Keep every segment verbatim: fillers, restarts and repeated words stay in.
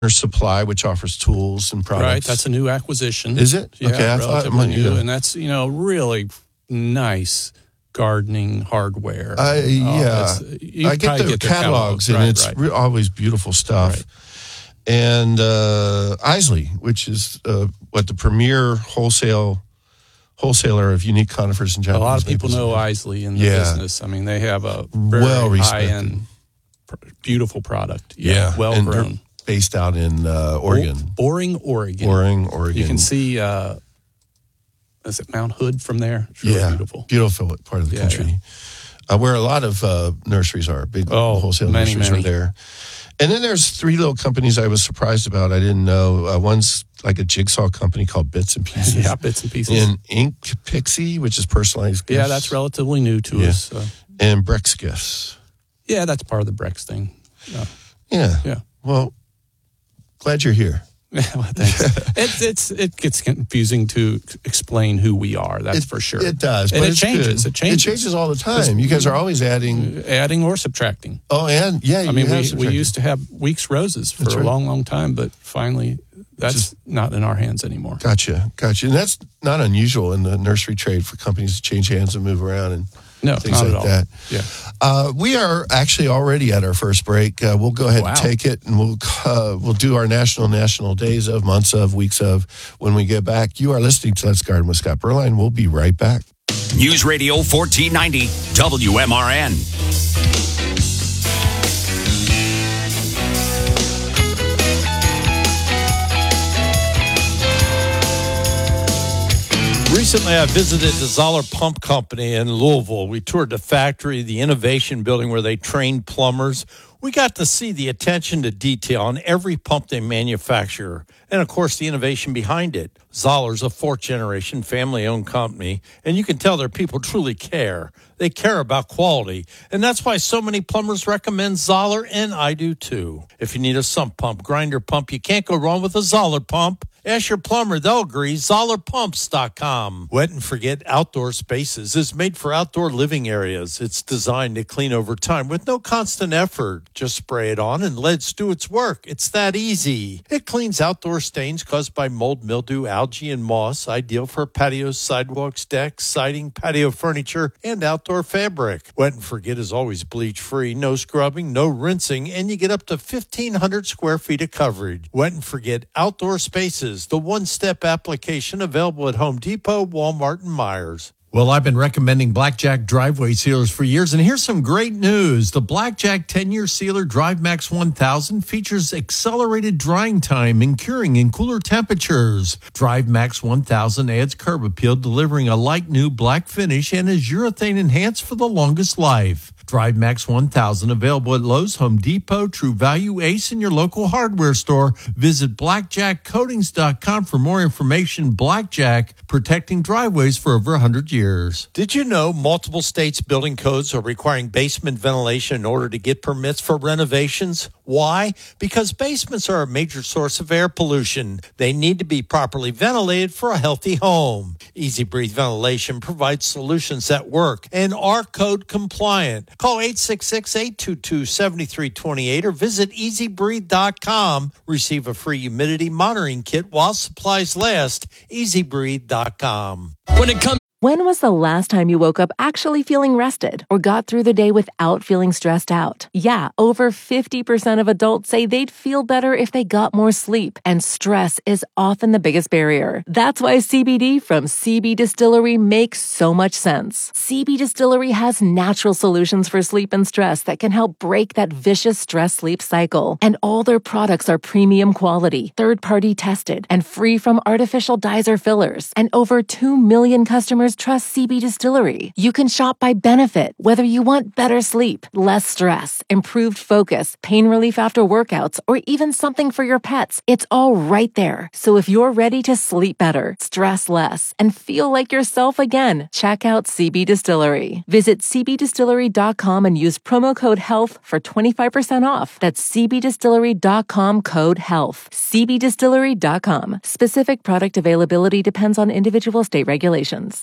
Supply, which offers tools and products. Right, that's a new acquisition. Is it? Yeah, okay, I relatively thought new, yeah. and that's, you know, really nice gardening hardware. I, uh, yeah, you I get the get catalogs, and right, it's right. re- always beautiful stuff. Right. And uh, Isley, which is uh, what the premier wholesale wholesaler of unique conifers and A Japanese lot of people maples. know Isley in the Yeah. business. I mean, they have a very Well respected. high-end, pr- beautiful product. Yeah, well and they're grown. based out in uh, Oregon. Boring, Oregon. Boring, Oregon. You can see, uh, is it Mount Hood from there? It's really yeah, beautiful. beautiful part of the Yeah, country, uh, where a lot of uh, nurseries are. Big Oh, wholesale many, nurseries many. are there. And then there's three little companies I was surprised about. I didn't know. Uh, one's like a jigsaw company called Bits and Pieces. Yeah, Bits and Pieces. And Ink Pixie, which is personalized gifts. Yeah, that's relatively new to Yeah. us. So. And Brex Gifts. Yeah, that's part of the Brex thing. Yeah. Yeah. Yeah. Well, glad you're here. well, thanks. it, it's, it gets confusing to explain who we are, that's It- for sure. It does. And but it it's changes. good. It changes. It changes all the time. You guys are always adding. Adding or subtracting. Oh, and yeah, I mean, you have we, we subtracted. used to have Weeks Roses for That's a right. long, long time, but finally that's Just- not in our hands anymore. Gotcha, gotcha. And that's not unusual in the nursery trade for companies to change hands and move around and No, things not like at all. that. Yeah. Uh, we are actually already at our first break. Uh, we'll go ahead Wow. and take it, and we'll uh, we'll do our national national days of, months of, weeks of when we get back. You are listening to Let's Garden with Scott Berline. We'll be right back. News Radio fourteen ninety W M R N. Recently, I visited the Zoller Pump Company in Louisville. We toured the factory, the innovation building where they train plumbers. We got to see the attention to detail on every pump they manufacture, and of course, the innovation behind it. Zoller's a fourth-generation family-owned company, and you can tell their people truly care. They care about quality, and that's why so many plumbers recommend Zoller, and I do too. If you need a sump pump, grinder pump, you can't go wrong with a Zoller pump. Ask your plumber, they'll agree. Zoller Pumps dot com. Wet and Forget Outdoor Spaces is made for outdoor living areas. It's designed to clean over time with no constant effort. Just spray it on and let it do its work. It's that easy. It cleans outdoor stains caused by mold, mildew, algae, and moss. Ideal for patios, sidewalks, decks, siding, patio furniture, and outdoor fabric. Wet and Forget is always bleach-free, no scrubbing, no rinsing, and you get up to fifteen hundred square feet of coverage. Wet and Forget Outdoor Spaces, the one-step application available at Home Depot, Walmart, and Myers. Well, I've been recommending Blackjack driveway sealers for years, and here's some great news. The Blackjack ten-year sealer DriveMax one thousand features accelerated drying time and curing in cooler temperatures. DriveMax one thousand adds curb appeal, delivering a light new black finish, and is urethane enhanced for the longest life. DriveMax one thousand available at Lowe's, Home Depot, True Value, Ace, and your local hardware store. Visit blackjack coatings dot com for more information. Blackjack, protecting driveways for over one hundred years. Did you know multiple states' building codes are requiring basement ventilation in order to get permits for renovations? Why? Because basements are a major source of air pollution. They need to be properly ventilated for a healthy home. Easy Breathe Ventilation provides solutions that work and are code compliant. Call eight six six, eight two two, seven three two eight or visit easy breathe dot com. Receive a free humidity monitoring kit while supplies last. easy breathe dot com. When it comes When was the last time you woke up actually feeling rested or got through the day without feeling stressed out? Yeah, over fifty percent of adults say they'd feel better if they got more sleep, and stress is often the biggest barrier. That's why C B D from C B Distillery makes so much sense. C B Distillery has natural solutions for sleep and stress that can help break that vicious stress-sleep cycle. And all their products are premium quality, third-party tested, and free from artificial dyes or fillers. And over two million customers trust C B Distillery. You can shop by benefit, whether you want better sleep, less stress, improved focus, pain relief after workouts, or even something for your pets. It's all right there. So if you're ready to sleep better, stress less, and feel like yourself again, check out C B Distillery. Visit c b distillery dot com and use promo code HEALTH for twenty-five percent off. That's c b distillery dot com code HEALTH. c b distillery dot com. Specific product availability depends on individual state regulations.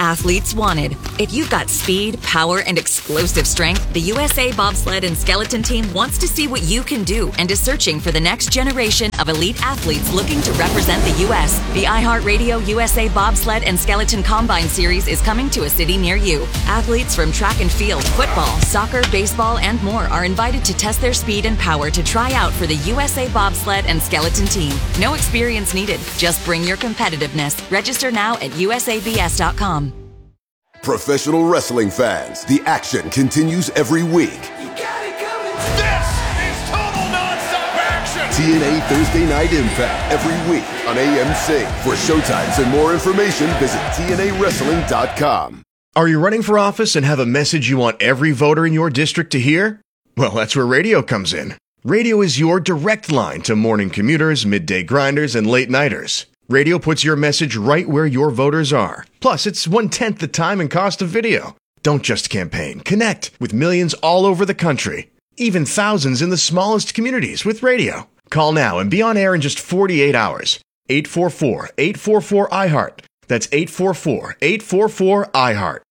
Athletes wanted. If you've got speed, power, and explosive strength, the U S A Bobsled and Skeleton Team wants to see what you can do and is searching for the next generation of elite athletes looking to represent the U S. The iHeartRadio U S A Bobsled and Skeleton Combine Series is coming to a city near you. Athletes from track and field, football, soccer, baseball, and more are invited to test their speed and power to try out for the U S A Bobsled and Skeleton Team. No experience needed. Just bring your competitiveness. Register now at U S A B S dot com. Professional wrestling fans, the action continues every week. You got it coming. This is total nonstop action. T N A Thursday Night Impact every week on A M C. For showtimes and more information, visit T N A wrestling dot com. Are you running for office and have a message you want every voter in your district to hear? Well, that's where radio comes in. Radio is your direct line to morning commuters, midday grinders, and late nighters. Radio puts your message right where your voters are. Plus, it's one-tenth the time and cost of video. Don't just campaign. Connect with millions all over the country. Even thousands in the smallest communities with radio. Call now and be on air in just forty-eight hours. eight four four, eight four four, I heart. That's eight four four, eight four four, I heart.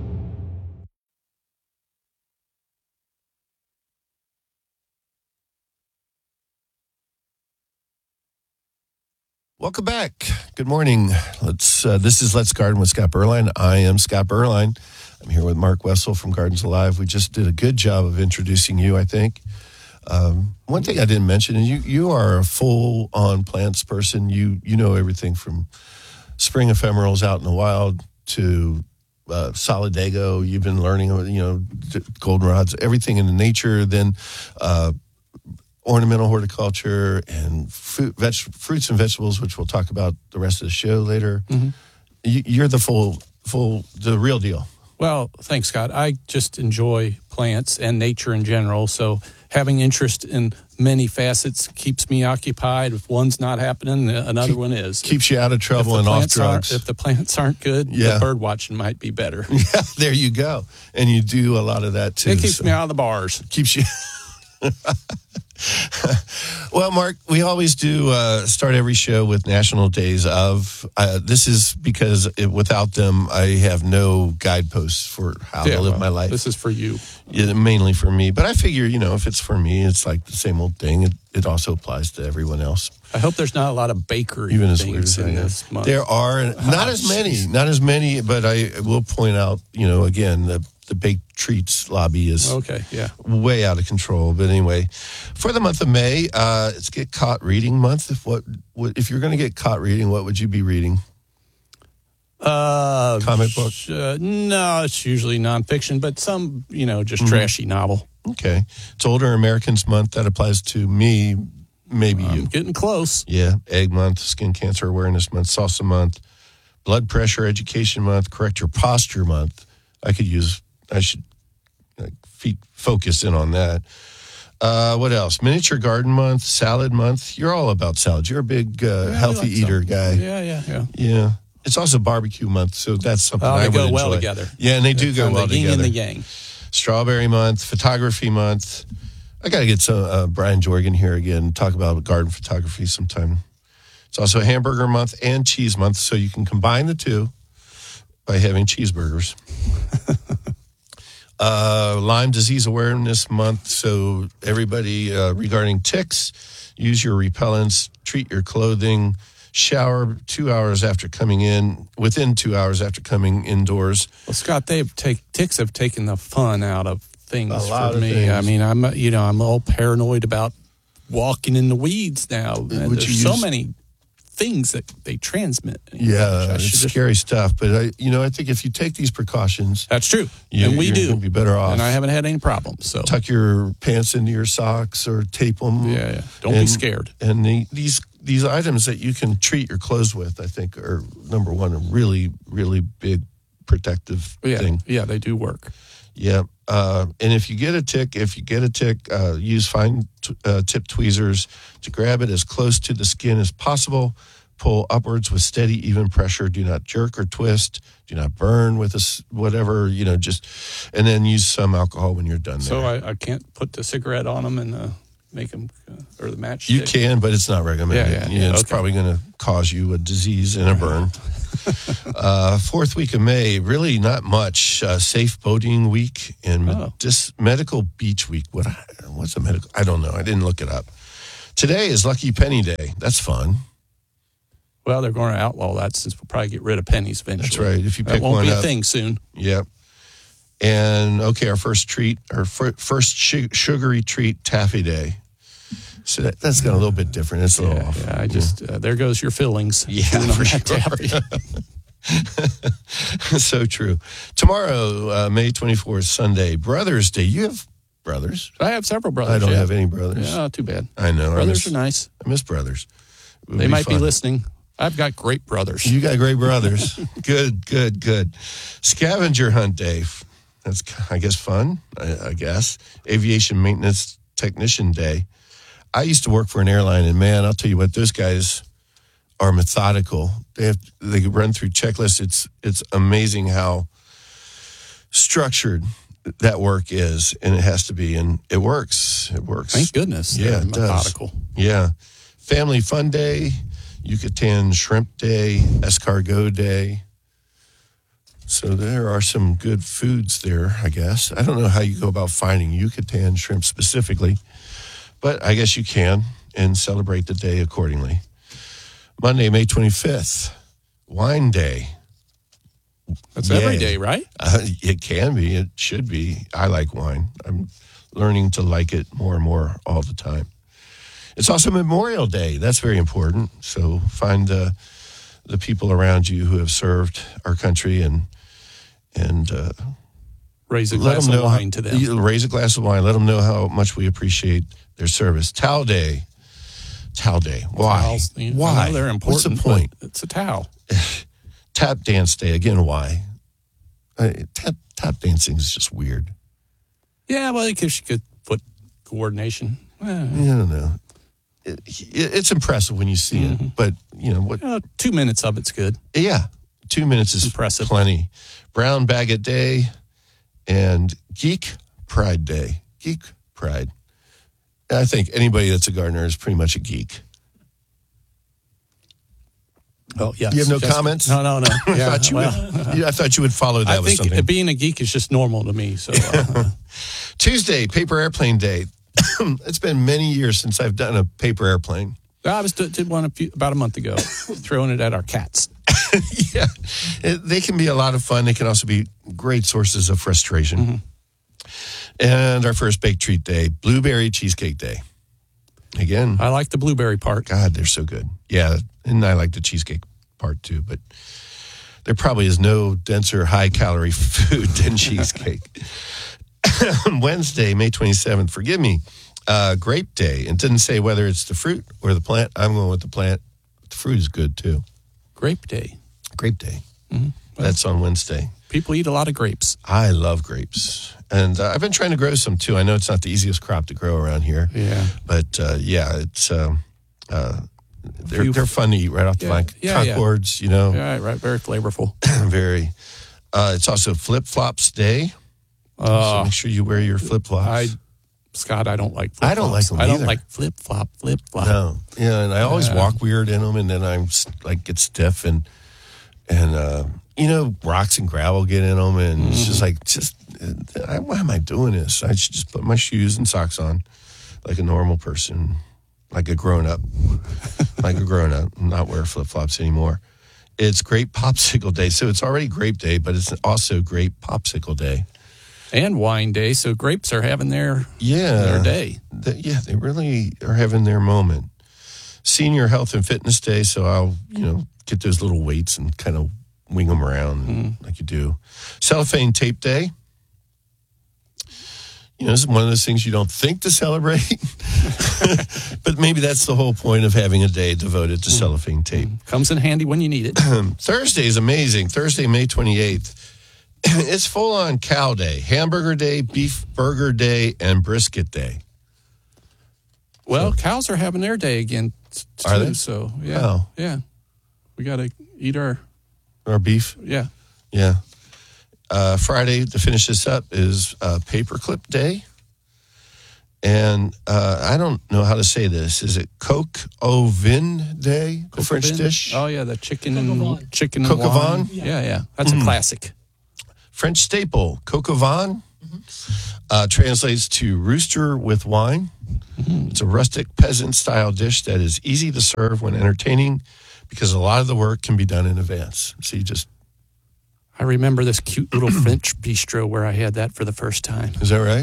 Welcome back. Good morning. Let's. Uh, this is Let's Garden with Scott Berline. I am Scott Berline. I'm here with Mark Wessel from Gardens Alive. We just did a good job of introducing you, I think. Um, one thing I didn't mention is you you are a full-on plants person. You you know everything from spring ephemerals out in the wild to uh, solidago. You've been learning, you know, goldenrods, everything in the nature. Then. Uh, ornamental horticulture and fruit, veg, fruits and vegetables, which we'll talk about the rest of the show later. Mm-hmm. You, you're the full, full, the real deal. Well, thanks, Scott. I just enjoy plants and nature in general. So having interest in many facets keeps me occupied. If one's not happening, another Keep, one is. Keeps you out of trouble and off drugs. If the plants aren't good, yeah. the bird watching might be better. Yeah, there you go. And you do a lot of that too. It keeps so. me out of the bars. Keeps you... Well, Mark, we always do uh, start every show with National Days of. Uh, this is because it, without them, I have no guideposts for how yeah, to live well, my life. This is for you. Yeah, mainly for me. But I figure, you know, if it's for me, it's like the same old thing. It, it also applies to everyone else. I hope there's not a lot of bakery Even as things weird in as this month. There are not as many, not as many. But I will point out, you know, again, the the baked treats lobby is okay, yeah, way out of control. But anyway, for the month of May, uh, it's Get Caught Reading Month. If what, what if you're going to get caught reading, what would you be reading? Uh, Comic book? Uh, no, it's usually nonfiction, but some, you know, just Mm-hmm. trashy novel. Okay, it's Older Americans Month. That applies to me. Maybe I'm you. getting close. Yeah, Egg Month, Skin Cancer Awareness Month, Salsa Month, Blood Pressure Education Month, Correct Your Posture Month. I could use. I should like, feet, focus in on that. Uh, what else? Miniature Garden Month, Salad Month. You're all about salads. You're a big uh, Yeah, healthy like eater some. guy. Yeah, yeah, yeah. Yeah. It's also Barbecue Month, so that's something Oh, I they would go enjoy. well together. Yeah, and they do They're go well the yin together. and the yang. Strawberry Month, Photography Month. I got to get some uh, Brian Jorgen here again, talk about garden photography sometime. It's also Hamburger Month and Cheese Month, so you can combine the two by having cheeseburgers. uh, Lyme Disease Awareness Month, so everybody uh, regarding ticks, use your repellents, treat your clothing, shower two hours after coming in, within two hours after coming indoors. Well, Scott, they've take ticks have taken the fun out of things A lot for of me. things. I mean, I'm you know I'm all paranoid about walking in the weeds now. And Would there's you so use- many things that they transmit. Yeah, I it's should just- scary stuff. But I, you know, I think if you take these precautions, That's true, you, and we you're do. gonna be better off. And I haven't had any problems. So Tuck your pants into your socks or tape them. yeah, yeah. Don't be And- scared. And the, these these items that you can treat your clothes with, I think, are number one, a really really big protective Yeah, thing. yeah, they do work. Yeah. Uh, and if you get a tick, if you get a tick, uh, use fine t- uh, tip tweezers to grab it as close to the skin as possible. Pull upwards with steady, even pressure. Do not jerk or twist. Do not burn with a s whatever, you know, just, and then use some alcohol when you're done So there. I, I can't put the cigarette on them and uh, make them, uh, or the match. You can, but it's not recommended. Yeah, yeah, You know, yeah, it's okay. probably going to cause you a disease and a burn. uh, fourth week of May, really not much. Uh, safe boating week and Oh. dis- medical beach week. What? What's a medical? I don't know. I didn't look it up. Today is Lucky Penny Day. That's fun. Well, they're going to outlaw that since we'll probably get rid of pennies eventually. That's right. If you that pick won't one be up. a thing soon. Yep. And okay, our first treat, our fir- first su- sugary treat, Taffy Day. So that, that's got a little bit different. It's a little Yeah, off. yeah, I just uh, there goes your fillings. Yeah, Chewing on for that sure. taffy. So true. Tomorrow, uh, May twenty-fourth, Sunday, Brothers Day. You have brothers? I have several brothers. I don't yeah. have any brothers. Yeah, too bad. I know. I Brothers miss, are nice. I miss brothers. It would They might be fun. listening. I've got great brothers. You got great brothers. Good, good, good. Scavenger Hunt Day. That's, I guess, fun, I, I guess. Aviation Maintenance Technician Day. I used to work for an airline, and man, I'll tell you what, those guys are methodical. They have they run through checklists. It's it's amazing how structured that work is, and it has to be, and it works. It works. Thank goodness. Yeah, They're it does. methodical. Yeah. Family Fun Day, Yucatan Shrimp Day, Escargot Day. So there are some good foods there, I guess. I don't know how you go about finding Yucatan shrimp specifically, but I guess you can and celebrate the day accordingly. Monday, May twenty-fifth, Wine Day. That's Yay. every day, right? Uh, it can be. It should be. I like wine. I'm learning to like it more and more all the time. It's also Memorial Day. That's very important. So find uh, the people around you who have served our country and and uh, Raise a let glass them of know wine how, to them. you raise a glass of wine. Let them know how much we appreciate their service. Towel Day. Towel Day. Why? Towels, you know, Why? they're What's the important. point? but It's a towel. Tap Dance Day. Again, why? Uh, tap, tap dancing is just weird. Yeah, well, it gives you good foot coordination. Eh, I don't know. It, it, it's impressive when you see Mm-hmm. it, but you know what? uh, two minutes of it's good. Yeah, two minutes is Impressive. plenty. Brown Baguette Day and Geek Pride Day. Geek Pride. I think anybody that's a gardener is pretty much a geek. Oh, yes. You have no Just- comments? No, no, no. I, Yeah, thought you well, would, yeah, I thought you would follow that I with think something. being a geek is just normal to me. So, uh, Tuesday, Paper Airplane Day. It's been many years since I've done a paper airplane. I was did one a few, about a month ago, throwing it at our cats. Yeah, it, they can be a lot of fun. They can also be great sources of frustration. Mm-hmm. And our first baked treat day, Blueberry Cheesecake Day. Again, I like the blueberry part. God, they're so good. Yeah, and I like the cheesecake part too, but there probably is no denser, high-calorie food than cheesecake. Wednesday, May twenty-seventh, forgive me, uh, Grape Day. It didn't say whether it's the fruit or the plant. I'm going with the plant. The fruit is good too. Grape Day. Grape Day. Mm-hmm. That's on Wednesday. People eat a lot of grapes. I love grapes. And uh, I've been trying to grow some too. I know it's not the easiest crop to grow around here. Yeah. But uh, yeah, it's um, uh, they're, Few- they're fun to eat right off the Yeah, vine. yeah, yeah. Concords, you know, Yeah, right. Very flavorful. very. Uh, it's also Flip Flops Day. so Uh, make sure you wear your flip flops. I, Scott, I don't like flip I don't like them I don't either. like flip flop, flip flop. No, yeah, and I always Yeah. walk weird in them, and then I'm s- like get stiff and and uh, you know rocks and gravel get in them, and it's just like just uh, I, why am I doing this? I should just put my shoes and socks on like a normal person, like a grown up, like a grown up, and not wear flip flops anymore. It's Grape Popsicle Day, so it's already Grape Day, but it's also Grape Popsicle Day. And wine day, so grapes are having their Yeah, their day. The- yeah, they really are having their moment. Senior Health and Fitness Day, so I'll, you know, get those little weights and kind of wing them around Mm-hmm. like you do. Cellophane Tape Day. You know, this is one of those things you don't think to celebrate, but maybe that's the whole point of having a day devoted to cellophane tape. Comes in handy when you need it. Thursday is amazing. Thursday, May twenty-eighth. It's full on cow day, hamburger day, beef burger day, and brisket day. Well, cows are having their day again. t- Too, Are they? So yeah, Oh. yeah. We got to eat our Or beef. yeah. Yeah. Uh, Friday, to finish this up, is uh, Paperclip Day. And uh, I don't know how to say this. Is it coq au vin day, the French Vin? dish? Oh yeah, the chicken Coq au and vin. chicken and Coq au wine. vin? Yeah, yeah, that's Mm. a classic. French staple, coq au vin, Mm-hmm. uh, translates to rooster with wine. Mm-hmm. It's a rustic peasant-style dish that is easy to serve when entertaining because a lot of the work can be done in advance. So you just, I remember this cute little French bistro where I had that for the first time. is that right?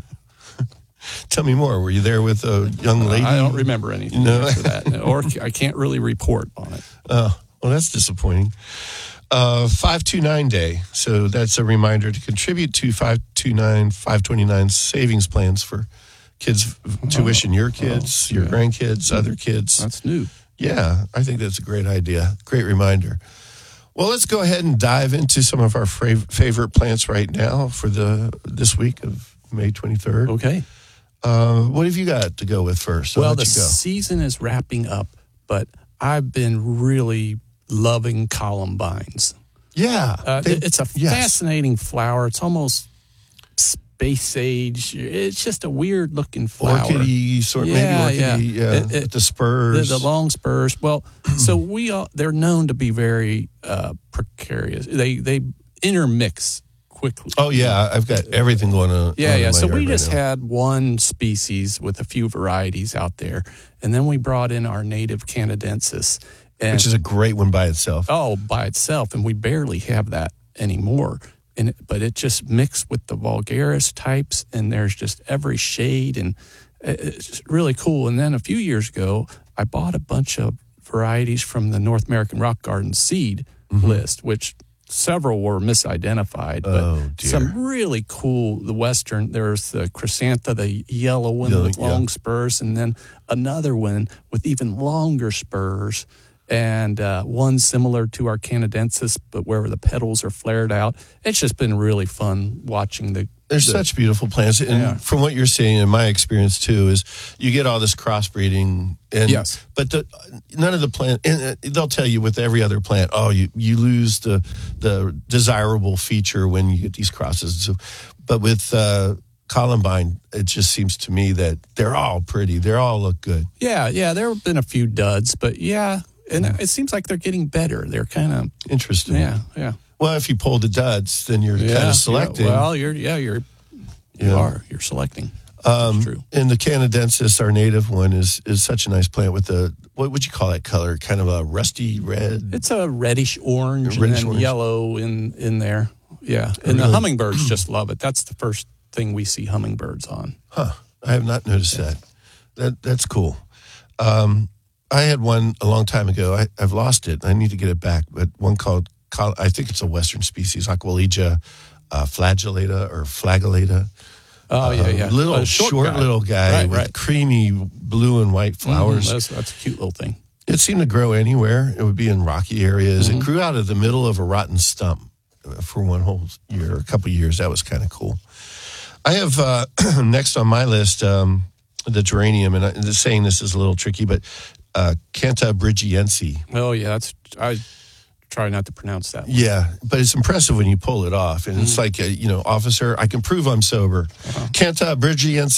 Tell me more. Were you there with a young lady? I don't remember anything No. after that, or I can't really report on it. Oh, well, that's disappointing. Uh, five two nine day. So that's a reminder to contribute to five two nine, five twenty-nine savings plans for kids' tuition, your kids, oh, your yeah. grandkids, other kids. That's new. Yeah, I think that's a great idea. Great reminder. Well, let's go ahead and dive into some of our fav- favorite plants right now for the this week of May twenty-third. Okay. Uh, what have you got to go with first? I'll Well, let the you go. season is wrapping up, but I've been really loving columbines. Yeah. Uh, they- it's a yes. fascinating flower. It's almost space age. It's just a weird looking flower. Orchid-y, sort of, Yeah, maybe orchid-y, yeah. yeah. It- it- with the spurs. The, the long spurs. Well, so we all, they're known to be very uh, precarious. They they intermix quickly. Oh yeah, I've got everything going on. Yeah, on yeah. in my So yard we right just now. had one species with a few varieties out there, and then we brought in our native canadensis, and which is a great one by itself. oh, by itself, and we barely have that anymore. And it, but it just mixed with the vulgaris types, and there's just every shade, and it's just really cool. And then a few years ago, I bought a bunch of varieties from the North American Rock Garden seed Mm-hmm. list, which several were misidentified, but Oh, dear. some really cool. The western, there's the chrysantha, the yellow one Yellow, with long yeah. spurs, and then another one with even longer spurs. And uh, one similar to our canadensis, but where the petals are flared out. It's just been really fun watching the. There's the, such beautiful plants, and Yeah. from what you're saying, in my experience too, is you get all this crossbreeding, and Yes. but the, none of the plant, and uh, they'll tell you with every other plant, oh, you you lose the the desirable feature when you get these crosses. So, but with uh, columbine, it just seems to me that they're all pretty, they all look good. Yeah, yeah. There have been a few duds, but yeah, and it seems like they're getting better. They're kind of Interesting. yeah, yeah. Well, if you pull the duds, then you're yeah, kind yeah. of selecting. Well, you're yeah, you're you Yeah. are you're selecting. Um, That's true. And the canadensis, our native one, is is such a nice plant with the, what would you call that color? Kind of a rusty red. It's a reddish orange Reddish and then orange. yellow in in there. Yeah, and the Really? hummingbirds just love it. That's the first thing we see hummingbirds on. Huh. I have not noticed that. That that's cool. Um, I had one a long time ago. I, I've lost it. I need to get it back. But one called, col- I think it's a Western species, Aqualegia uh, flagellata or flagellata. Oh yeah, yeah. Little A short, guy. little guy Right, with right. creamy blue and white flowers. Mhm, that's, that's a cute little thing. It seemed to grow anywhere. It would be in rocky areas. Mm-hmm. It grew out of the middle of a rotten stump for one whole year, a couple of years. That was kind of cool. I have uh, next on my list um, the geranium, and I, and saying this is a little tricky, but uh, Cantabrigiense. Oh yeah, that's I try not to pronounce that one. Yeah, but it's impressive when you pull it off, and it's like, a, you know, officer, I can prove I'm sober. Uh-huh. Cantabrigiense.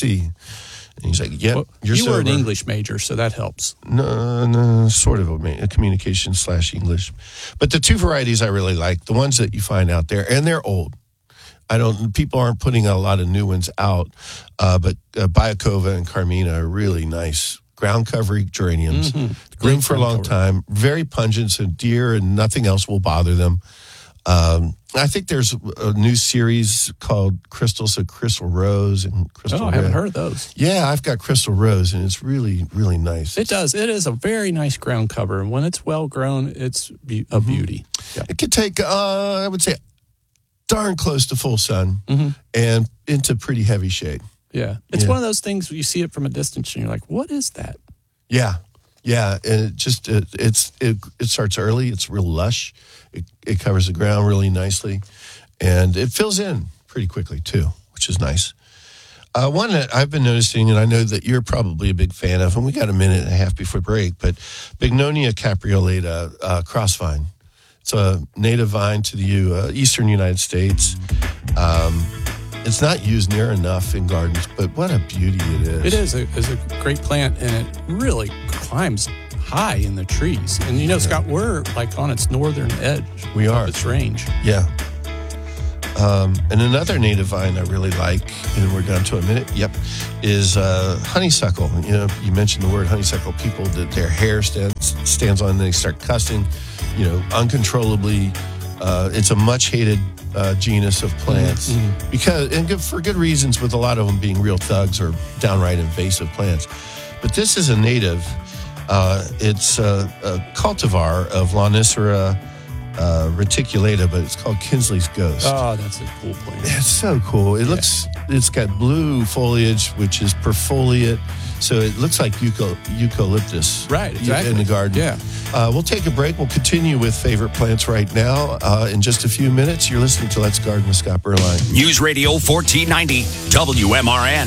And he's like, yep, Well, you're you sober. were an English major, so that helps. No, no, sort of a, ma- a communication slash English. But the two varieties I really like, the ones that you find out there, and they're old. I don't, people aren't putting a lot of new ones out, uh, but uh, Biakova and Carmina are really nice ground covering geraniums. Mm-hmm. Grown for a long time, very pungent, so deer and nothing else will bother them. Um, I think there's a new series called Crystal, so Crystal Rose and Crystal Oh, I haven't Red. heard of those. Yeah, I've got Crystal Rose, and it's really, really nice. It does. It is a very nice ground cover, and when it's well grown, it's be- a beauty. Yeah. It could take, uh, I would say, darn close to full sun Mm-hmm. and into pretty heavy shade. Yeah, it's Yeah. one of those things where you see it from a distance, and you're like, "What is that?" Yeah, yeah, and it just it, it's it, it starts early. It's real lush. It, it covers the ground really nicely, and it fills in pretty quickly too, which is nice. Uh, one that I've been noticing, and I know that you're probably a big fan of, and we got a minute and a half before break, but Bignonia capreolata uh, crossvine. It's a native vine to the uh, eastern United States. Um, it's not used near enough in gardens, but what a beauty it is. It is a, it's a great plant, and it really climbs high in the trees. And you know, Scott, we're like on its northern edge. We are. Of its range. Yeah. Um, and another native vine I really like, and we're down to a minute, yep, is uh, honeysuckle. You know, you mentioned the word honeysuckle. People, that their hair stands stands on, and they start cussing, you know, uncontrollably. Uh, it's a much hated uh, genus of plants mm-hmm. because, and good, for good reasons, with a lot of them being real thugs or downright invasive plants. But this is a native. Uh, it's a, a cultivar of Lonicera uh, reticulata, but it's called Kinsley's Ghost. Oh, that's a cool plant. It's so cool. It yeah. looks, it's got blue foliage, which is perfoliate. So it looks like euco- eucalyptus right, exactly. in the garden. Yeah. Uh, we'll take a break. We'll continue with favorite plants right now. Uh, in just a few minutes, you're listening to Let's Garden with Scott Berline. News Radio fourteen ninety W M R N.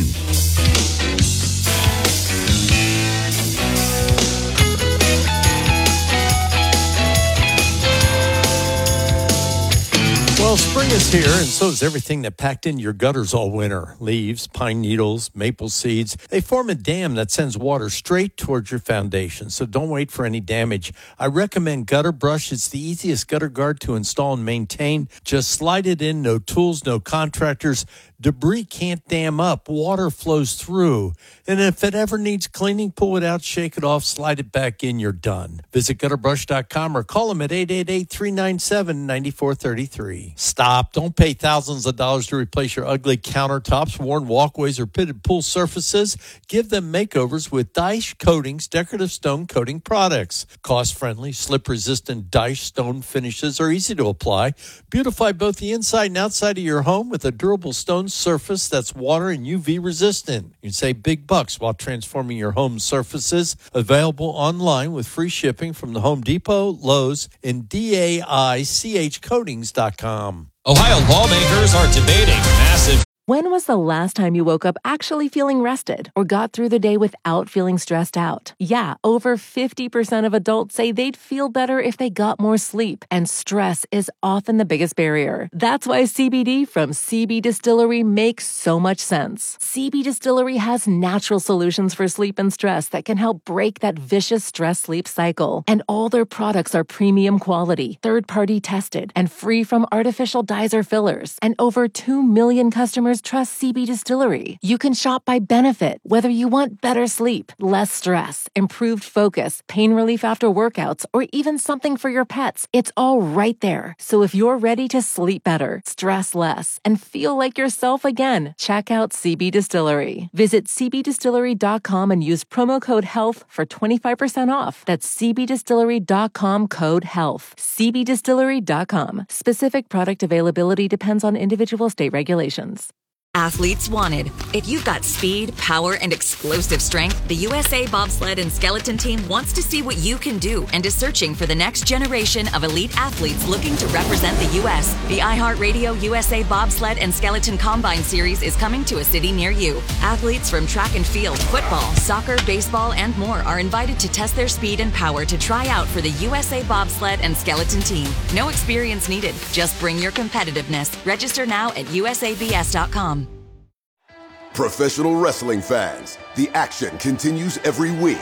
Well, spring is here, and so is everything that packed in your gutters all winter. Leaves, pine needles, maple seeds. They form a dam that sends water straight towards your foundation, so don't wait for any damage. I recommend Gutter Brush. It's the easiest gutter guard to install and maintain. Just slide it in, no tools, no contractors. Debris can't dam up. Water flows through. And if it ever needs cleaning, pull it out, shake it off, slide it back in, you're done. Visit gutter brush dot com or call them at eight eight eight, three nine seven, nine four three three. Stop. Don't pay thousands of dollars to replace your ugly countertops, worn walkways, or pitted pool surfaces. Give them makeovers with Dyche Coatings decorative stone coating products. Cost-friendly, slip-resistant Dyche stone finishes are easy to apply. Beautify both the inside and outside of your home with a durable stone surface that's water and U V resistant. You can save big bucks while transforming your home surfaces. Available online with free shipping from the Home Depot, Lowe's, and D A I C H coatings dot com. Ohio lawmakers are debating massive. When was the last time you woke up actually feeling rested or got through the day without feeling stressed out? Yeah, over fifty percent of adults say they'd feel better if they got more sleep, and stress is often the biggest barrier. That's why C B D from C B Distillery makes so much sense. C B Distillery has natural solutions for sleep and stress that can help break that vicious stress-sleep cycle. And all their products are premium quality, third-party tested, and free from artificial dyes or fillers. And over two million customers trust C B Distillery. You can shop by benefit, whether you want better sleep, less stress, improved focus, pain relief after workouts, or even something for your pets. It's all right there. So if you're ready to sleep better, stress less, and feel like yourself again, check out C B Distillery. Visit c b distillery dot com and use promo code HEALTH for twenty-five percent off. That's c b distillery dot com code HEALTH. c b distillery dot com. Specific product availability depends on individual state regulations. Athletes wanted. If you've got speed, power, and explosive strength, the U S A Bobsled and Skeleton Team wants to see what you can do and is searching for the next generation of elite athletes looking to represent the U S. The iHeartRadio U S A Bobsled and Skeleton Combine Series is coming to a city near you. Athletes from track and field, football, soccer, baseball, and more are invited to test their speed and power to try out for the U S A Bobsled and Skeleton Team. No experience needed. Just bring your competitiveness. Register now at U S A B S dot com. Professional wrestling fans, the action continues every week.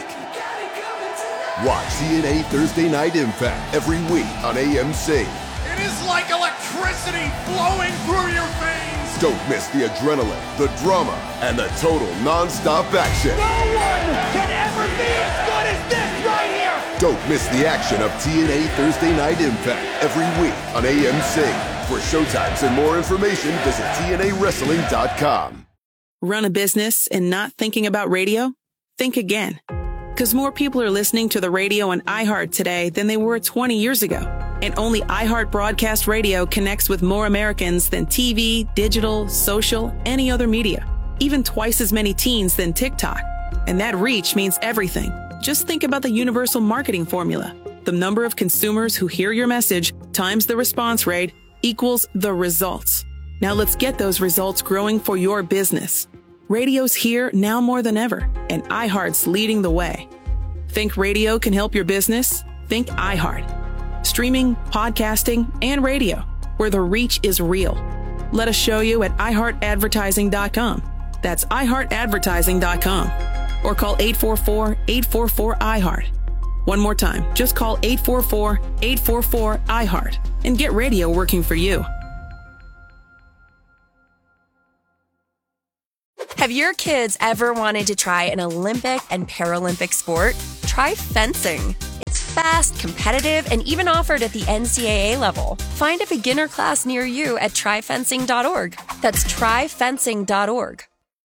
Watch T N A Thursday Night Impact every week on A M C. It is like electricity flowing through your veins. Don't miss the adrenaline, the drama, and the total non-stop action. No one can ever be as good as this right here. Don't miss the action of T N A Thursday Night Impact every week on A M C. For showtimes and more information, visit T N A wrestling dot com. Run a business and not thinking about radio? Think again. Because more people are listening to the radio on iHeart today than they were twenty years ago. And only iHeart Broadcast Radio connects with more Americans than T V, digital, social, any other media. Even twice as many teens than TikTok. And that reach means everything. Just think about the universal marketing formula. The number of consumers who hear your message times the response rate equals the results. Now let's get those results growing for your business. Radio's here now more than ever, and iHeart's leading the way. Think radio can help your business? Think iHeart. Streaming, podcasting, and radio, where the reach is real. Let us show you at i heart advertising dot com. That's i heart advertising dot com. Or call eight four four, eight four four, I heart. One more time, just call eight four four, eight four four, I heart and get radio working for you. Have your kids ever wanted to try an Olympic and Paralympic sport? Try fencing. It's fast, competitive, and even offered at the N C double A level. Find a beginner class near you at try fencing dot org. That's try fencing dot org.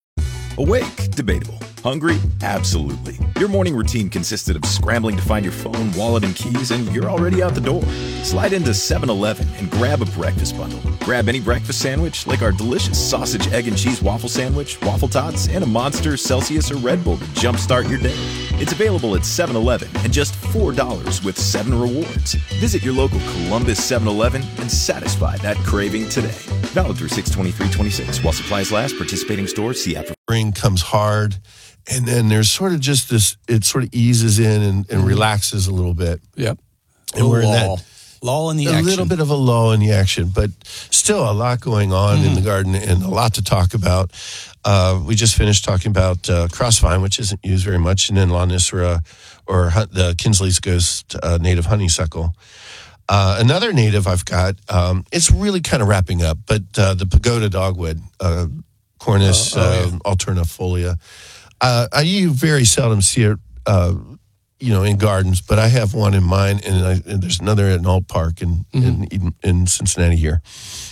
Awake? Debatable. Hungry? Absolutely. Your morning routine consisted of scrambling to find your phone, wallet, and keys, and you're already out the door. Slide into seven eleven and grab a breakfast bundle. Grab any breakfast sandwich, like our delicious sausage, egg, and cheese waffle sandwich, waffle tots, and a Monster, Celsius, or Red Bull to jumpstart your day. It's available at seven eleven and just four dollars with seven rewards. Visit your local Columbus seven eleven and satisfy that craving today. Valid through six twenty-three twenty-six. While supplies last, participating stores, see after. Spring comes hard, and then there's sort of just this, it sort of eases in and, and relaxes a little bit. Yep. And we're in lull. that lull in the a action. little bit of a lull in the action, but still a lot going on mm. in the garden and a lot to talk about. Uh, we just finished talking about uh, crossvine, which isn't used very much, and then Lonicera, or the Kinsley's Ghost uh, native honeysuckle. Uh, another native I've got, um, it's really kind of wrapping up, but uh, the pagoda dogwood, uh, Cornus uh, oh, yeah. uh, alternifolia. Uh, I you very seldom see it, uh, you know, in gardens, but I have one in mine, and, I, and there's another at Knoll Park in, mm-hmm. in in Cincinnati here.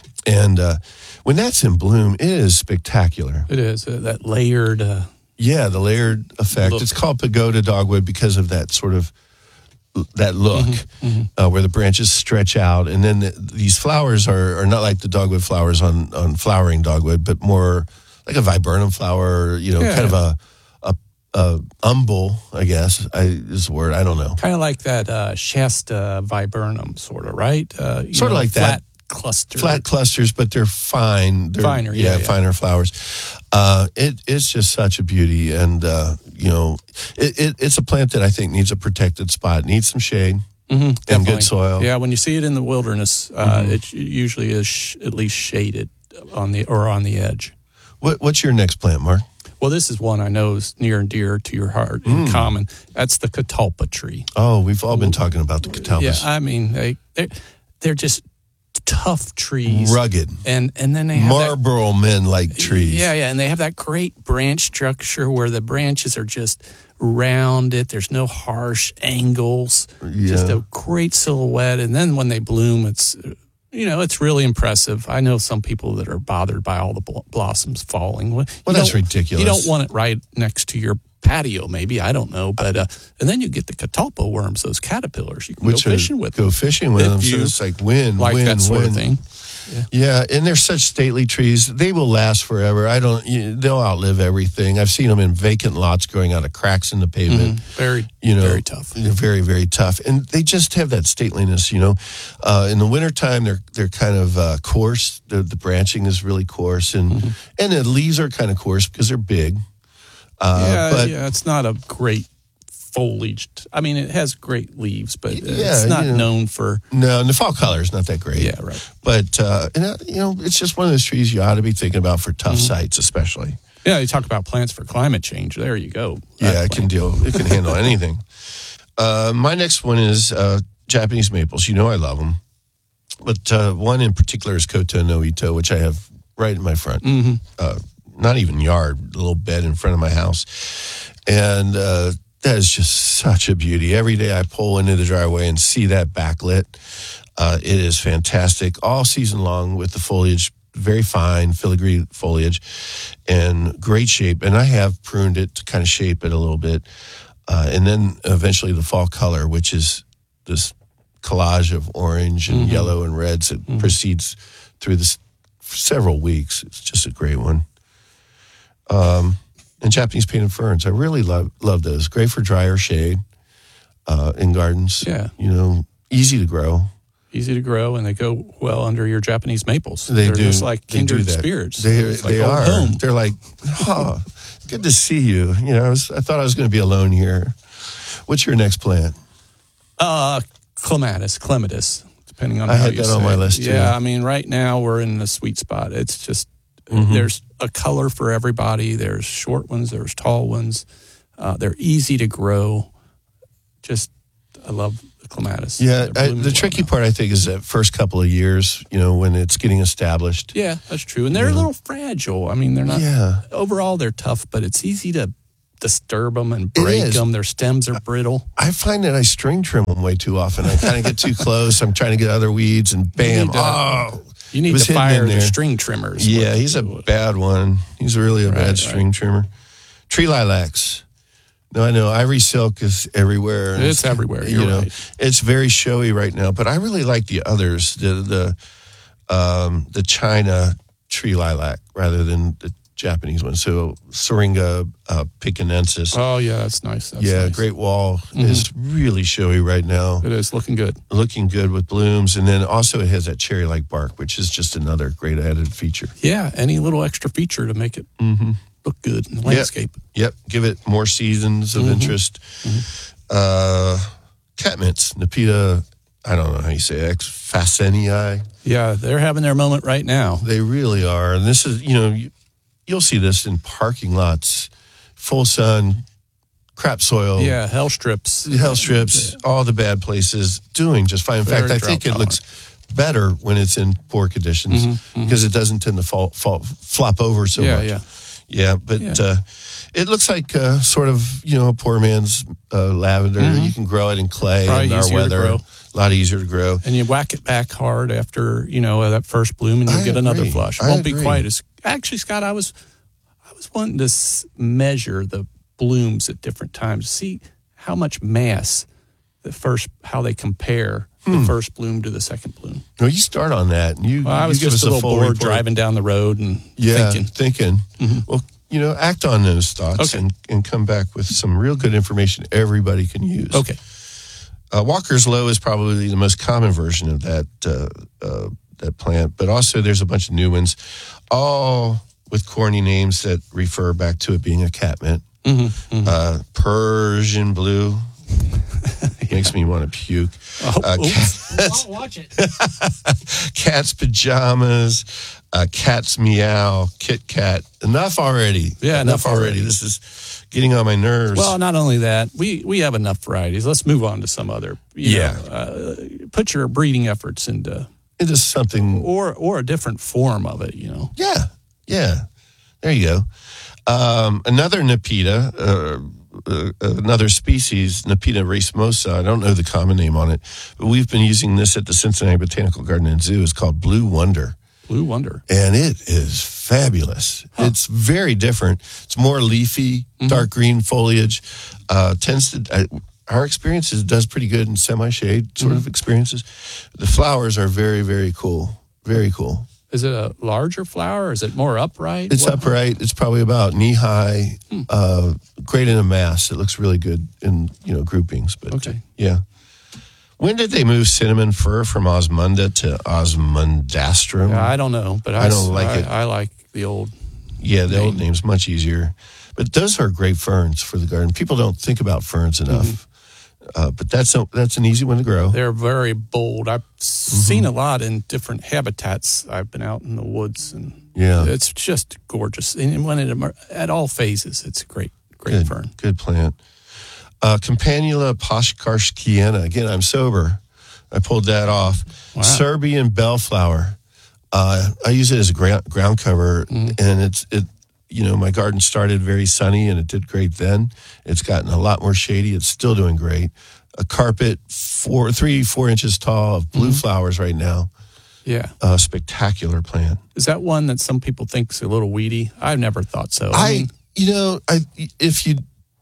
And uh, when that's in bloom, it is spectacular. It is uh, that layered. Uh, yeah, the layered effect. Look. It's called pagoda dogwood because of that sort of that look, mm-hmm. Mm-hmm. Uh, where the branches stretch out, and then the, these flowers are, are not like the dogwood flowers on, on flowering dogwood, but more like a viburnum flower, or, you know, yeah. kind of a, a, a umbel, I guess I, is the word. I don't know. Kind of like that uh, Shasta viburnum, sort of, right? Uh, you sort know, of like flat that. Cluster. Flat clusters, but they're fine. They're, finer, yeah, yeah, yeah. finer flowers. Uh, it, it's just such a beauty, and uh, you know, it, it, it's a plant that I think needs a protected spot, needs some shade mm-hmm, and definitely. good soil. Yeah, when you see it in the wilderness, uh, mm-hmm. it usually is sh- at least shaded on the or on the edge. What, what's your next plant, Mark? Well, this is one I know is near and dear to your heart in mm. common. That's the catalpa tree. Oh, we've all been talking about the catalpas. Yeah, I mean, they they're, they're just tough trees, rugged, and and then they have Marlboro men like trees. Yeah, yeah, and they have that great branch structure where the branches are just rounded. There's no harsh angles. Yeah. Just a great silhouette, and then when they bloom, it's you know it's really impressive. I know some people that are bothered by all the bl- blossoms falling. Well, well that's ridiculous. You don't want it right next to your patio, maybe, I don't know, but uh, and then you get the catalpa worms, those caterpillars. You can Which go fishing with them. Go fishing with them, so it's like win, like win, that sort win. of thing. Yeah. yeah, and they're such stately trees. They will last forever. I don't. You, they'll outlive everything. I've seen them in vacant lots growing out of cracks in the pavement. Mm-hmm. Very, you know, very tough. They're very, very tough, and they just have that stateliness. You know, uh, in the wintertime, they're they're kind of uh, coarse. The, the branching is really coarse, and mm-hmm. and the leaves are kind of coarse because they're big. Uh, yeah, but, yeah, it's not a great foliage. I mean, it has great leaves, but uh, yeah, it's not you know, known for. No, and the fall color is not that great. Yeah, right. But uh, and, uh, you know, it's just one of those trees you ought to be thinking about for tough mm-hmm. sites, especially. Yeah, you talk about plants for climate change. There you go. Yeah, it can deal. It can handle anything. Uh, my next one is uh, Japanese maples. You know, I love them, but uh, one in particular is Kota no Ito, which I have right in my front. Mm-hmm. Uh, not even yard, a little bed in front of my house. And uh, that is just such a beauty. Every day I pull into the driveway and see that backlit. Uh, it is fantastic all season long with the foliage, very fine filigree foliage and great shape. And I have pruned it to kind of shape it a little bit. Uh, and then eventually the fall color, which is this collage of orange and mm-hmm. yellow and reds that mm-hmm. proceeds through this for several weeks. It's just a great one. Um, and Japanese painted ferns. I really love love those. Great for drier shade uh, in gardens. Yeah. You know, easy to grow. Easy to grow, and they go well under your Japanese maples. They They're do. just like They kindred do that. spirits. They, It's like they old are. home. They're like, oh, good to see you. You know, I, was, I thought I was going to be alone here. What's your next plant? Uh, clematis, clematis. depending on I how had you that on say my it. list, too. Yeah, I mean, right now we're in the sweet spot. It's just, Mhm. there's a color for everybody. There's short ones, there's tall ones. Uh, they're easy to grow. Just, I love the clematis. Yeah, They're I, blooming the well tricky now. part, I think, is that first couple of years, you know, when it's getting established. Yeah, that's true. And they're Yeah. a little fragile. I mean, they're not, Yeah. overall, they're tough, but it's easy to disturb them and break is. them. Their stems are brittle. I find that I string trim them way too often. I kind of get too close. I'm trying to get other weeds, and bam! need to- oh, You need it was to hidden in fire the there. string trimmers. Yeah, he's a bad one. He's really a Right, bad right. string trimmer. Tree lilacs. No, I know ivory silk is everywhere. and It's everywhere. You You're know, right. it's very showy right now. But I really like the others, the the um, the China tree lilac rather than the Japanese one. So Syringa uh, picanensis. Oh, yeah, that's nice. That's yeah, nice. Great Wall Mhm. is really showy right now. It is looking good. Looking good with blooms, and then also it has that cherry-like bark, which is just another great added feature. Yeah, any little extra feature to make it Mm-hmm. look good in the landscape. Yep, give it more seasons of Mhm. interest. Uh, catmints, Nepeta, I don't know how you say it, X Fascenii. Yeah, they're having their moment right now. They really are. And this is, you know, you, you'll see this in parking lots, full sun, crap soil. Yeah, hell strips. Hell strips, all the bad places, doing just fine. In Very fact, I think it drought looks better when it's in poor conditions Mhm, mhm. because it doesn't tend to fall, fall flop over so Yeah, much. yeah. Yeah, but Yeah. Uh, it looks like uh, sort of, you know, a poor man's uh, lavender. Mhm. You can grow it in clay Probably and our easier to weather. grow. A lot easier to grow. And you whack it back hard after, you know, that first bloom and you I get another agree. flush. It I won't be agree. quite as actually, Scott, I was I was wanting to s- measure the blooms at different times, see how much mass the first how they compare Hmm. the first bloom to the second bloom. No, you start on that. And you, Well, I you was give just us a little full bored report. driving down the road and Yeah, thinking. thinking. Mhm. Well, you know, act on those thoughts Okay. and, and come back with some real good information everybody can use. Okay. Uh, Walker's Low is probably the most common version of that uh, uh, that plant, but also there's a bunch of new ones, all with corny names that refer back to it being a catmint. Mm-hmm, Uh, Persian blue makes me want to puke. Oh, uh, oops. cat's, Watch it. cat's pajamas, uh, cat's meow, Kit Kat. Enough already. Yeah, enough already. This is getting on my nerves. Well, not only that, we, we have enough varieties. Let's move on to some other. you Yeah. know, uh, put your breeding efforts into into something or or a different form of it. You know. Yeah, yeah. There you go. Um, another Nepeta, uh, uh, another species, Nepeta racemosa. I don't know the common name on it, but we've been using this at the Cincinnati Botanical Garden and Zoo. It's called Blue Wonder. Blue Wonder. And it is fabulous. It's very different. It's more leafy, dark green foliage. Uh, tends to, uh, our experience is it does pretty good in semi-shade sort of experiences. The flowers are very, very cool. Very cool. Is it a larger flower? Or is it more upright? It's What- upright. It's probably about knee high. Uh, great in a mass. It looks really good in you know groupings. But Okay. yeah. When did they move cinnamon fir from Osmunda to Osmundastrum? Yeah, I don't know, but I, I don't like I, it. I like the old. Yeah, the old name. name's much easier. But those are great ferns for the garden. People don't think about ferns enough. Mm-hmm. Uh, but that's a, that's an easy one to grow. They're very bold. I've Mm-hmm. seen a lot in different habitats. I've been out in the woods, and Yeah. it's just gorgeous. And when it emer- at all phases, it's a great, great Good, fern. good plant. Uh, Campanula poshkarskiana. Again, I'm sober. I pulled that off. Wow. Serbian bellflower. Uh, I use it as a ground, ground cover, Mm-hmm. and it's it. You know, my garden started very sunny, and it did great then. It's gotten a lot more shady. It's still doing great. A carpet, four, three, four inches tall of blue Mm-hmm. flowers right now. Yeah. A spectacular plant. Is that one that some people think is a little weedy? I've never thought so. I, mean, you know, I if you,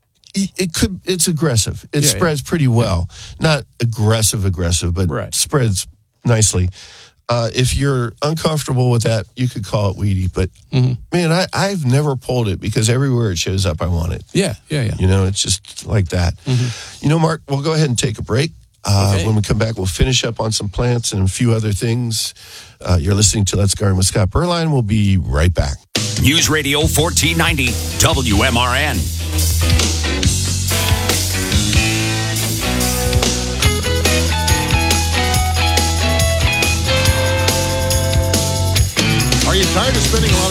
it could, it's aggressive. It Yeah, spreads pretty well. Not aggressive, aggressive, but Right. spreads nicely. Uh, if you're uncomfortable with that, you could call it weedy. But Mm-hmm. man, I, I've never pulled it because everywhere it shows up, I want it. yeah, yeah, yeah. You know, it's just like that. You know, Mark, we'll go ahead and take a break. Uh, Okay. When we come back, we'll finish up on some plants and a few other things. Uh, you're listening to Let's Garden with Scott Berline. We'll be right back. News Radio fourteen ninety W M R N.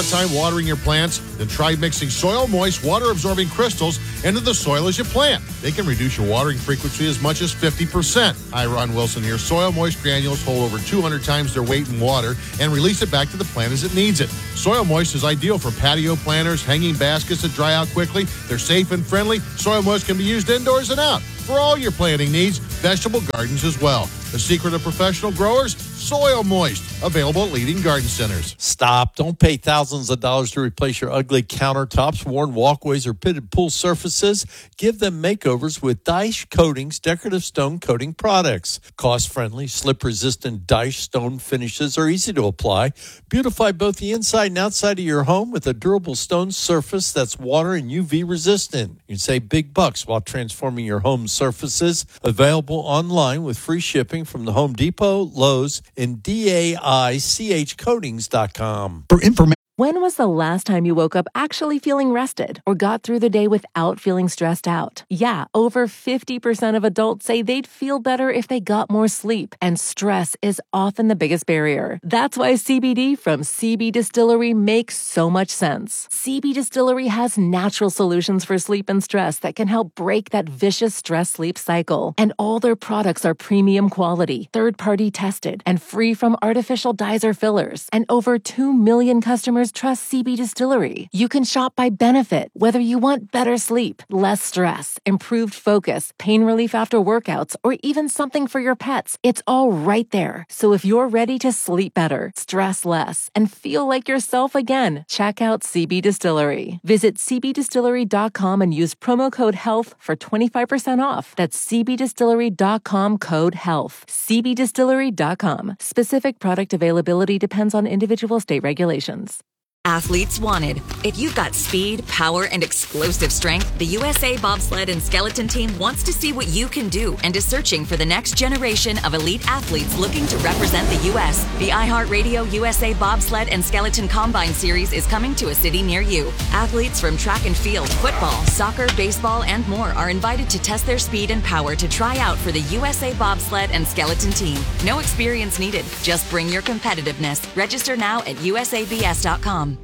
of time watering your plants? Then try mixing Soil Moist water-absorbing crystals into the soil as you plant. They can reduce your watering frequency as much as fifty percent. Hi, Ron Wilson here. Soil Moist granules hold over two hundred times their weight in water and release it back to the plant as it needs it. Soil Moist is ideal for patio planters, hanging baskets that dry out quickly. They're safe and friendly. Soil Moist can be used indoors and out for all your planting needs, vegetable gardens as well. The secret of professional growers, Soil Moist, available at leading garden centers. Stop. Don't pay thousands of dollars to replace your ugly countertops, worn walkways, or pitted pool surfaces. Give them makeovers with Dyche Coatings decorative stone coating products. Cost-friendly, slip-resistant Dyche stone finishes are easy to apply. Beautify both the inside and outside of your home with a durable stone surface that's water and U V resistant. You can save big bucks while transforming your home surfaces. Available online with free shipping from the Home Depot, Lowe's, and D A I C H coatings dot com. For information. When was the last time you woke up actually feeling rested or got through the day without feeling stressed out? Yeah, over fifty percent of adults say they'd feel better if they got more sleep, and stress is often the biggest barrier. That's why C B D from C B Distillery makes so much sense. C B Distillery has natural solutions for sleep and stress that can help break that vicious stress-sleep cycle. And all their products are premium quality, third-party tested, and free from artificial dyes or fillers. And over two million customers trust C B Distillery. You can shop by benefit, whether you want better sleep, less stress, improved focus, pain relief after workouts, or even something for your pets. It's all right there. So if you're ready to sleep better, stress less, and feel like yourself again, check out C B Distillery. Visit C B distillery dot com and use promo code HEALTH for twenty-five percent off. That's C B distillery dot com code HEALTH. C B distillery dot com. Specific product availability depends on individual state regulations. Athletes wanted. If you've got speed, power, and explosive strength, the U S A Bobsled and Skeleton Team wants to see what you can do and is searching for the next generation of elite athletes looking to represent the U S. The iHeartRadio U S A Bobsled and Skeleton Combine Series is coming to a city near you. Athletes from track and field, football, soccer, baseball, and more are invited to test their speed and power to try out for the U S A Bobsled and Skeleton Team. No experience needed. Just bring your competitiveness. Register now at U S A B S dot com.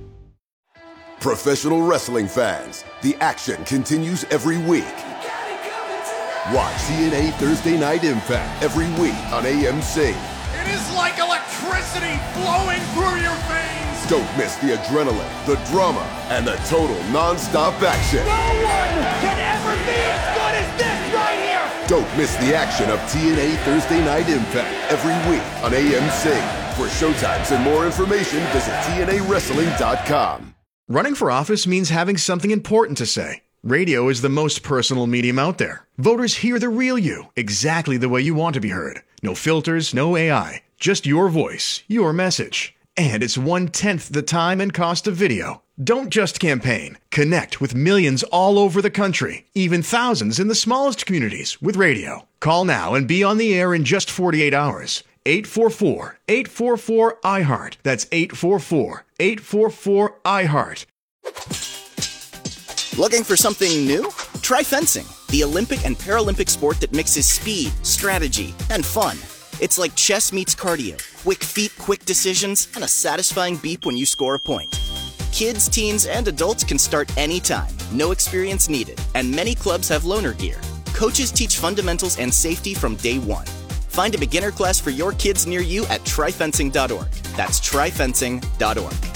Professional wrestling fans, the action continues every week. Watch T N A Thursday Night Impact every week on A M C. It is like electricity flowing through your veins. Don't miss the adrenaline, the drama, and the total non-stop action. No one can ever be as good as this right here. Don't miss the action of T N A Thursday Night Impact every week on A M C. For showtimes and more information, visit T N A wrestling dot com. Running for office means having something important to say. Radio is the most personal medium out there. Voters hear the real you, exactly the way you want to be heard. No filters, no A I, just your voice, your message. And it's one-tenth the time and cost of video. Don't just campaign. Connect with millions all over the country, even thousands in the smallest communities with radio. Call now and be on the air in just forty-eight hours. eight four four, eight four four, I heart. That's eight four four, eight four four, I heart. Looking for something new? Try fencing, the Olympic and Paralympic sport that mixes speed, strategy, and fun. It's like chess meets cardio. Quick feet, quick decisions, and a satisfying beep when you score a point. Kids, teens, and adults can start anytime. No experience needed. And many clubs have loaner gear. Coaches teach fundamentals and safety from day one. Find a beginner class for your kids near you at try fencing dot org. That's try fencing dot org.